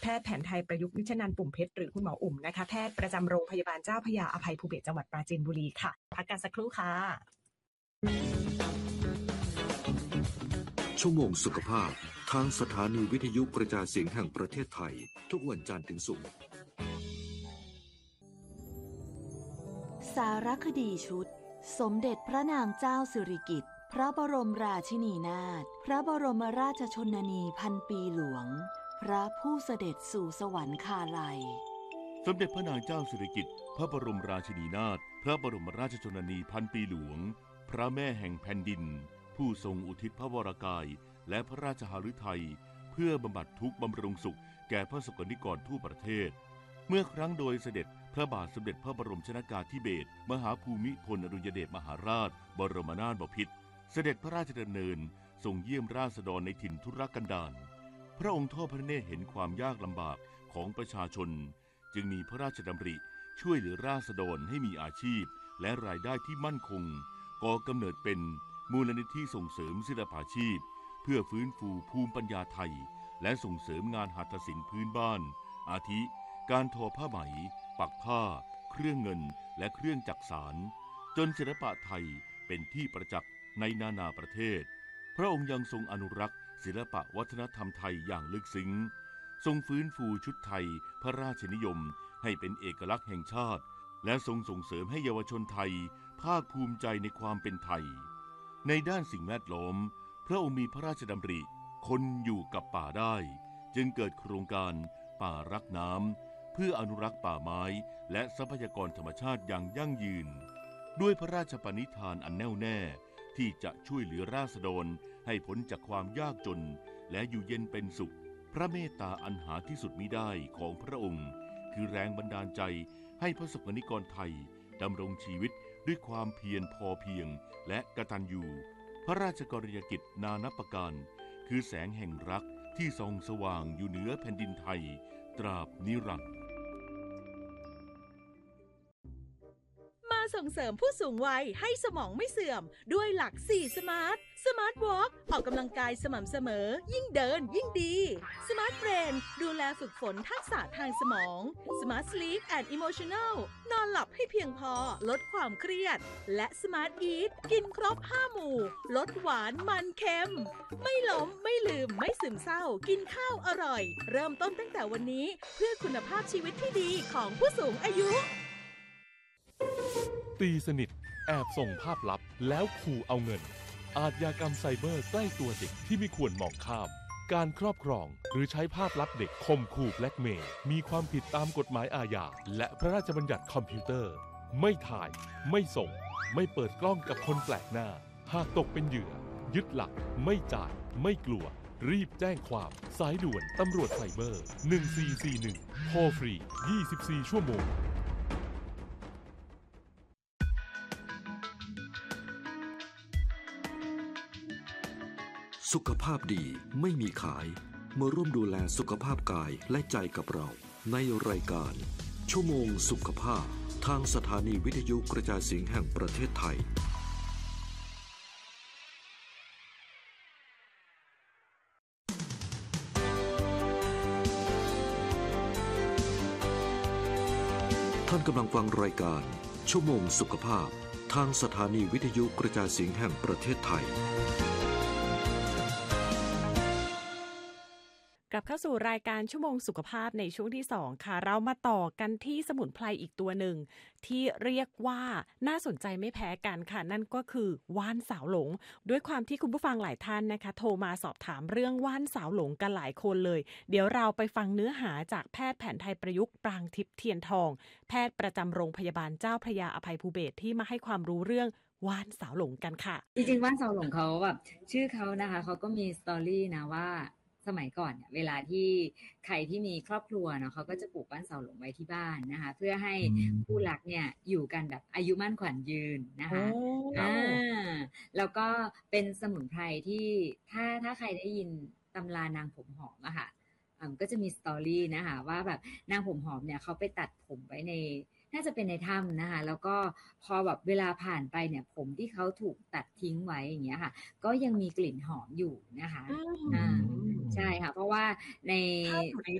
แพทย์แผนไทยประยุกต์นิชนันท์ปุ่มเพชรหรือคุณหมออุ่มนะคะแพทย์ประจำโรงพยาบาลเจ้าพระยาอภัยภูเบศรจังหวัดปราจีนบุรีค่ะพักกันสักครู่ค่ะชั่วโมงสุขภาพทางสถานีวิทยุกระจายเสียงแห่งประเทศไทยทุกวันจันทร์ถึงศุกร์สารคดีชุดสมเด็จพระนางเจ้าสิริกิติ์พระบรมราชินีนาถพระบรมราชชนนีพันปีหลวงพระผู้เสด็จสู่สวรรคาลัยสมเด็จพระนางเจ้าสิริกิติ์พระบรมราชินีนาถพระบรมราชชนนีพันปีหลวงพระแม่แห่งแผ่นดินผู้ทรงอุทิศพระวรกายและพระราชหฤทัยเพื่อบำบัดทุกข์บำรุงสุขแก่พระสกนิกรทั่วประเทศเมื่อครั้งโดยเสด็จพระบาทสมเด็จพระบรมชนกาธิเบศรมหาภูมิพลอดุลยเดชมหาราชบรมนาถบพิตรเสด็จพระราชดำเนินทรงเยี่ยมราษฎรในถิ่นทุรกันดารพระองค์ทอดพระเนตรเห็นความยากลำบากของประชาชนจึงมีพระราชดำริช่วยเหลือราษฎรให้มีอาชีพและรายได้ที่มั่นคงก่อกำเนิดเป็นมูลนิธิส่งเสริมศิลปาชีพเพื่อฟื้นฟูภูมิปัญญาไทยและส่งเสริมงานหัตถศิลป์พื้นบ้านอาทิการทอผ้าไหมปักผ้าเครื่องเงินและเครื่องจักสานจนศิลปะไทยเป็นที่ประจักษ์ในนานาประเทศพระองค์ยังทรงอนุรักษ์ศิลปะวัฒนธรรมไทยอย่างลึกซึ้งทรงฟื้นฟูชุดไทยพระราชนิยมให้เป็นเอกลักษณ์แห่งชาติและทรงส่งเสริมให้เยาวชนไทยภาคภูมิใจในความเป็นไทยในด้านสิ่งแวดล้อมพระองค์มีพระราชดำริคนอยู่กับป่าได้จึงเกิดโครงการป่ารักน้ำเพื่ออนุรักษ์ป่าไม้และทรัพยากรธรรมชาติอย่างยั่งยืนด้วยพระราชปณิธานอันแน่วแน่ที่จะช่วยเหลือราษฎรให้พ้นจากความยากจนและอยู่เย็นเป็นสุขพระเมตตาอันหาที่สุดมิได้ของพระองค์คือแรงบันดาลใจให้พระสกนิกรไทยดำรงชีวิตด้วยความเพียรพอเพียงและกตัญญูพระราชกรณียกิจนานับประการคือแสงแห่งรักที่ส่องสว่างอยู่เหนือแผ่นดินไทยตราบนิรันดร์ส่งเสริมผู้สูงวัยให้สมองไม่เสื่อมด้วยหลัก4สมาร์ทวอล์กออกกำลังกายสม่ำเสมอยิ่งเดินยิ่งดีสมาร์ทเบรนดูแลฝึกฝนทักษะทางสมองสมาร์ทสลีปแอนด์อิโมชันแนลนอนหลับให้เพียงพอลดความเครียดและสมาร์ทอีทกินครบ5หมู่ลดหวานมันเค็มไม่ล้มไม่ลืมไม่ซึมเศร้ากินข้าวอร่อยเริ่มต้นตั้งแต่วันนี้เพื่อคุณภาพชีวิตที่ดีของผู้สูงอายุตีสนิทแอบส่งภาพลับแล้วขู่เอาเงินอาชญากรรมไซเบอร์ใกล้ตัวเด็กที่ไม่ควรมองข้ามการครอบครองหรือใช้ภาพลับเด็กข่มขู่แบล็กเมย์มีความผิดตามกฎหมายอาญาและพระราชบัญญัติคอมพิวเตอร์ไม่ถ่ายไม่ส่งไม่เปิดกล้องกับคนแปลกหน้าหากตกเป็นเหยื่อยึดหลักไม่จ่ายไม่กลัวรีบแจ้งความสายด่วนตำรวจไซเบอร์1441โทรฟรี24ชั่วโมงสุขภาพดีไม่มีขายมาร่วมดูแลสุขภาพกายและใจกับเราในรายการชั่วโมงสุขภาพทางสถานีวิทยุกระจายเสียงแห่งประเทศไทยท่านกำลังฟังรายการชั่วโมงสุขภาพทางสถานีวิทยุกระจายเสียงแห่งประเทศไทยกลับเข้าสู่รายการชั่วโมงสุขภาพในช่วงที่2ค่ะเรามาต่อกันที่สมุนไพรอีกตัวหนึ่งที่เรียกว่าน่าสนใจไม่แพ้กันค่ะนั่นก็คือว่านสาวหลงด้วยความที่คุณผู้ฟังหลายท่านนะคะโทรมาสอบถามเรื่องว่านสาวหลงกันหลายคนเลยเดี๋ยวเราไปฟังเนื้อหาจากแพทย์แผนไทยประยุกต์ปรางทิพย์เทียนทองแพทย์ประจำโรงพยาบาลเจ้าพระยาอภัยภูเบศรที่มาให้ความรู้เรื่องว่านสาวหลงกันค่ะจริงๆว่านสาวหลงเขาแบบชื่อเขานะคะเขาก็มีสตอรี่นะว่าสมัยก่อนเนี่ยเวลาที่ใครที่มีครอบครัวเนาะเขาก็จะปลูกว่านสาวหลงไว้ที่บ้านนะคะเพื่อให้คู่รักเนี่ยอยู่กันแบบอายุมั่นขวัญยืนนะคะแล้วก็เป็นสมุนไพรที่ถ้าใครได้ยินตำรานางผมหอมอะค่ะก็จะมีสตอรี่นะคะว่าแบบนางผมหอมเนี่ยเขาไปตัดผมไว้ในน่าจะเป็นในถ้ำนะคะแล้วก็พอแบบเวลาผ่านไปเนี่ยผมที่เขาถูกตัดทิ้งไว้อย่างเงี้ยค่ะก็ยังมีกลิ่นหอมอยู่นะคะใช่ค่ะเพราะว่าใน